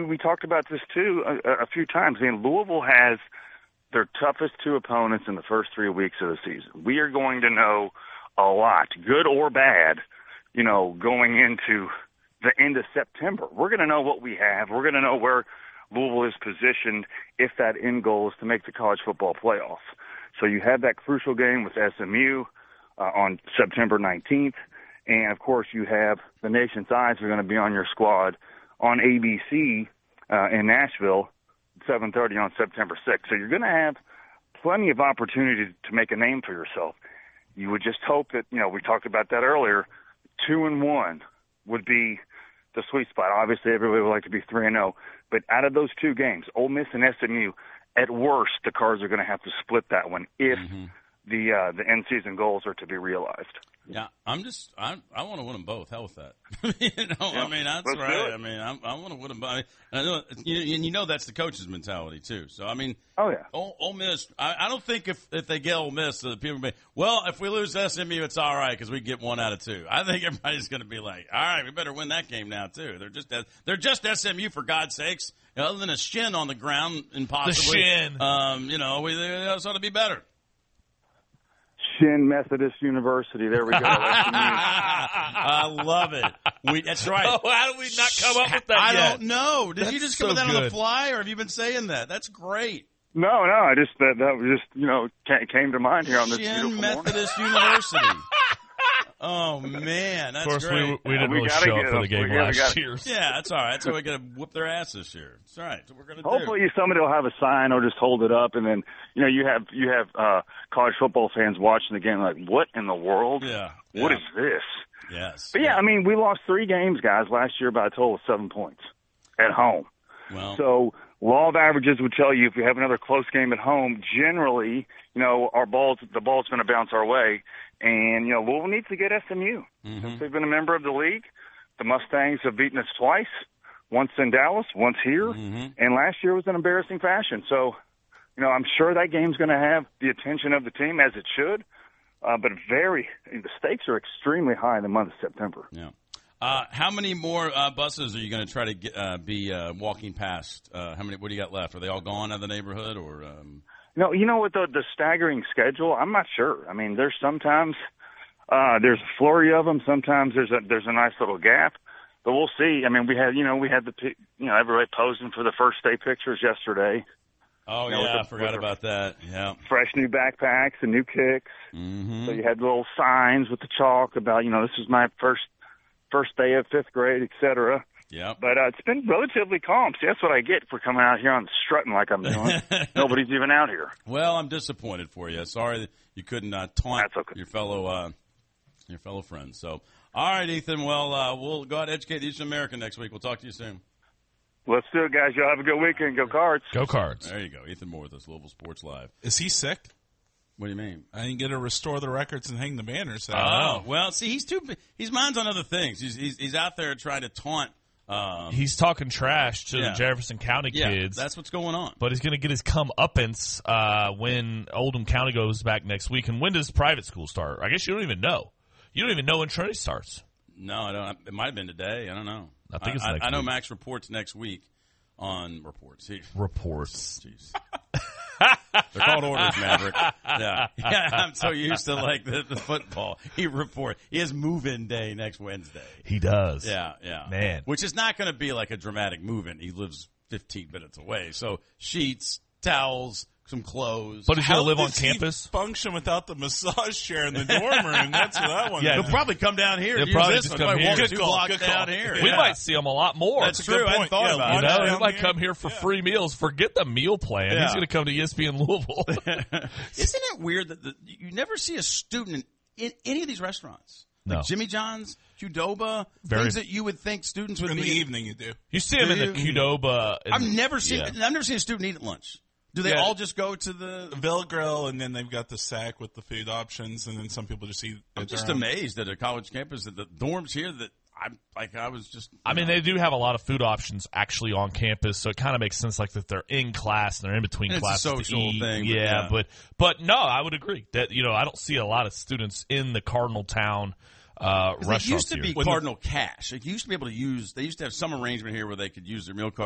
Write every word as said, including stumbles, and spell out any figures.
we talked about this too a, a few times. I mean, Louisville has their toughest two opponents in the first three weeks of the season. We are going to know a lot, good or bad, you know, going into the end of September. We're going to know what we have. We're going to know where Louisville is positioned if that end goal is to make the college football playoff. So you have that crucial game with S M U uh, on September nineteenth. And, of course, you have the nation's eyes are going to be on your squad on A B C uh, in Nashville, seven thirty on September sixth. So you're going to have plenty of opportunity to make a name for yourself. You would just hope that, you know, we talked about that earlier, two and one would be the sweet spot. Obviously, everybody would like to be three and oh. But out of those two games, Ole Miss and S M U, at worst, the Cards are going to have to split that one if mm-hmm. the uh, the end-season goals are to be realized. Yeah, I'm just I I want to win them both. Hell with that. you know, yeah, I mean that's let's right. I mean I I want to win them both. I know, you, and you know that's the coach's mentality too. So I mean, oh yeah, Ole, Ole Miss. I, I don't think if if they get Ole Miss, the people will be well. If we lose S M U, it's all right because we get one out of two. I think everybody's going to be like, all right, we better win that game now too. They're just they're just S M U for God's sakes. Other than a shin on the ground and possibly the shin. Um, you know, we they ought to be better. Shin Methodist University. There we go. I love it. We, that's right. Oh, how did we not come up with that I yet? don't know. Did That's you just so come with that good. on the fly, or have you been saying that? That's great. No, no. I just that that was just you know came to mind here on this Shin beautiful Methodist morning. University. Oh man, that's of course, great. we, we didn't Yeah, we really gotta show get up for the them. game We last gotta- year. Yeah, that's all right. That's how we got to whoop their ass this year. That's all right. That's what we're gonna do. Hopefully somebody will have a sign or just hold it up, and then you know you have you have uh, college football fans watching the game like, what in the world? Yeah. What yeah. is this? Yes. But yeah, I mean, we lost three games, guys, last year by a total of seven points at home. Well. So law of averages would tell you if we have another close game at home, generally, you know, our balls the ball's going to bounce our way. And, you know, Louisville needs to get S M U. Mm-hmm. Since they've been a member of the league, the Mustangs have beaten us twice, once in Dallas, once here, Mm-hmm. and last year was an embarrassing fashion. So, you know, I'm sure that game's going to have the attention of the team, as it should, uh, but very – the stakes are extremely high in the month of September. Yeah. Uh, how many more uh, buses are you going to try to get, uh, be uh, walking past? Uh, how many? What do you got left? Are they all gone out of the neighborhood, or? Um... No, you know what, the, the staggering schedule, I'm not sure. I mean, there's sometimes uh, there's a flurry of them. Sometimes there's a there's a nice little gap. But we'll see. I mean, we had, you know, we had the, you know, everybody posing for the first day pictures yesterday. Oh, you know, yeah, the, I forgot about that. Yeah. Fresh new backpacks and new kicks. Mm-hmm. So you had little signs with the chalk about, you know, this is my first first day of fifth grade, et cetera. Yeah. But uh, it's been relatively calm. See, that's what I get for coming out here on strutting like I'm doing. Nobody's even out here. Well, I'm disappointed for you. Sorry that you couldn't uh, taunt That's okay. your fellow uh, your fellow friends. So, all right, Ethan. Well, uh, we'll go out and educate the Eastern American next week. We'll talk to you soon. Let's do it, guys. Y'all have a good weekend. Go Cards. Go Cards. There you go. Ethan Moore with us, Louisville Sports Live. Is he sick? What do you mean? I didn't get to restore the records and hang the banners. So Oh, well, see, he's too. His mind's on other things. He's he's, he's out there trying to taunt. Um, He's talking trash to yeah. the Jefferson County yeah, kids. that's what's going on. But he's going to get his comeuppance uh, when Oldham County goes back next week. And when does private school start? I guess you don't even know. You don't even know when Trinity starts. No, I don't. It might have been today. I don't know. I think it's I, next I know week. Max reports next week on reports. He, Reports. Jeez. They're called orders, Maverick. Yeah. yeah, I'm so used to like the, the football. He report. He has move-in day next Wednesday. He does. Yeah, yeah. Man. Which is not going to be like a dramatic move-in. He lives fifteen minutes away. So sheets, towels, some clothes. But he's going How to live on does he campus? function without the massage chair in the dorm room? That's what I want. Yeah, to He'll know. probably come down here. He'll use probably this just one. come Probably here. walk Good two call, blocks good call. down here. We Yeah. might see him a lot more. That's a good true. I hadn't point. thought Yeah, about You it. know, down he might here. come here for Yeah. free meals. Forget the meal plan. Yeah. He's going to come to E S P N Louisville. Isn't it weird that the, you never see a student in, in any of these restaurants? Like No. Jimmy John's, Qdoba, Very- things that you would think students would in be. the evening you do. You see him in the Do you? Qdoba. and- I've never seen. Yeah. I've never seen a student eat at lunch. Do they Yeah. all just go to the? Villa Grill, and then they've got the sack with the food options, and then some people just eat. I'm at their just own. amazed at a college campus that the dorms here that I'm like I was just. I mean, know. they do have a lot of food options actually on campus, so it kind of makes sense like that they're in class and they're in between And it's a classes to social eat. thing, but yeah, yeah. but but no, I would agree that you know I don't see a lot of students in the Cardinal Town uh, 'Cause restaurants it used to here. be When the- Cardinal Cash. Like, you used to be able to use. They used to have some arrangement here where they could use their meal card.